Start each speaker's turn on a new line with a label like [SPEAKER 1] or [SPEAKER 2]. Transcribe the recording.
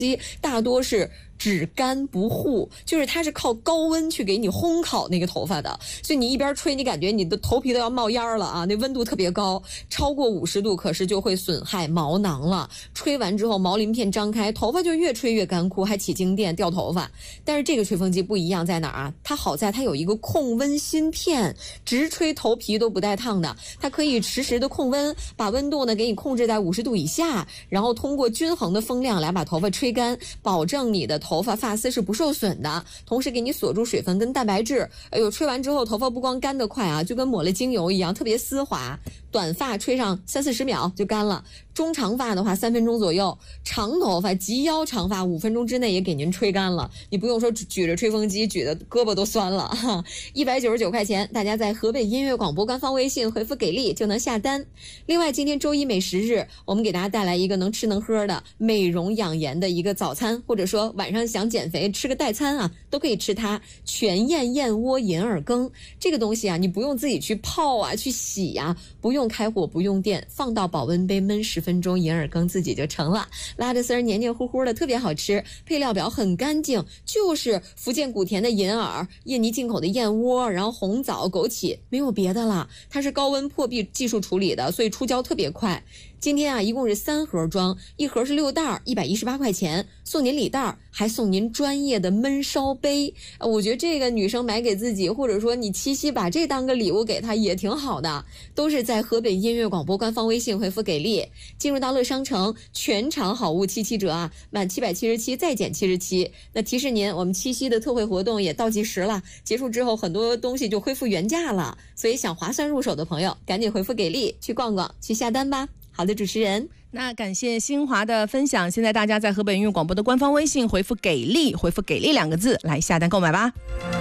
[SPEAKER 1] 大多是只干不护，就是它是靠高温去给你烘烤那个头发的，所以你一边吹，你感觉你的头皮都要冒烟了啊！那温度特别高，超过50度，可是就会损害毛囊了。吹完之后，毛鳞片张开，头发就越吹越干枯，还起静电、掉头发。但是这个吹风机不一样在哪儿啊？它好在它有一个控温芯片，直吹头皮都不带烫的，它可以实时的控温，把温度呢给你控制在50度以下，然后通过均衡的风量来把头发吹干，保证你的头发发丝是不受损的，同时给你锁住水分跟蛋白质。哎呦，吹完之后头发不光干得快啊，就跟抹了精油一样，特别丝滑。短发吹上30-40秒就干了，中长发的话3分钟左右，长头发及腰长发5分钟之内也给您吹干了，你不用说举着吹风机举的胳膊都酸了。199块钱，大家在河北音乐广播官方微信回复给力就能下单。另外今天周一美食日，我们给大家带来一个能吃能喝的美容养颜的一个早餐，或者说晚上想减肥吃个代餐啊，都可以吃它。全燕燕窝银耳羹这个东西啊，你不用自己去泡啊去洗啊，不用开火不用电，放到保温杯焖10分钟，银耳羹自己就成了，拉着丝儿黏黏糊糊的，特别好吃。配料表很干净，就是福建古田的银耳、印尼进口的燕窝，然后红枣、枸杞，没有别的了。它是高温破壁技术处理的，所以出胶特别快。今天啊，一共是3盒装，一盒是6袋，118块钱，送您礼袋，还送您专业的焖烧杯。我觉得这个女生买给自己，或者说你七夕把这当个礼物给她也挺好的。都是在河北音乐广播官方微信回复给力，进入到乐商城，全场好物77折啊，满777再减77。那提示您，我们七夕的特惠活动也倒计时了，结束之后很多东西就恢复原价了，所以想划算入手的朋友，赶紧回复给力，去逛逛，去下单吧。好的，主持人，
[SPEAKER 2] 那感谢新华的分享。现在大家在河北音乐广播的官方微信回复给力，回复给力2个字来下单购买吧。